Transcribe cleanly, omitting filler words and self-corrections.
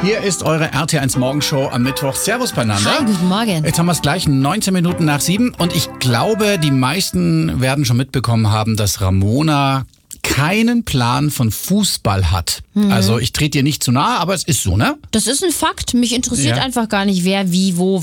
Hier ist eure RT1 Morgenshow am Mittwoch. Servus beieinander. Hi, guten Morgen. Jetzt haben wir es gleich 19 Minuten nach 7 und ich glaube, die meisten werden schon mitbekommen haben, dass Ramona keinen Plan von Fußball hat. Also ich trete dir nicht zu nahe, aber es ist so, ne? Das ist ein Fakt. Mich interessiert Ja. einfach gar nicht, wer, wie, wo,